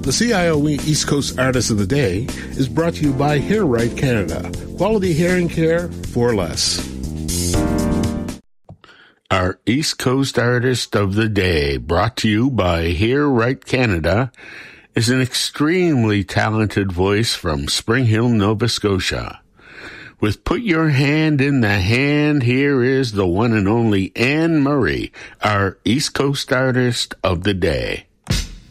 The CIO East Coast Artist of the Day is brought to you by Hair Right Canada. Quality hearing care for less. Our East Coast Artist of the Day, brought to you by Hair Right Canada, is an extremely talented voice from Spring Hill, Nova Scotia. With Put Your Hand in the Hand, here is the one and only Anne Murray, our East Coast Artist of the Day.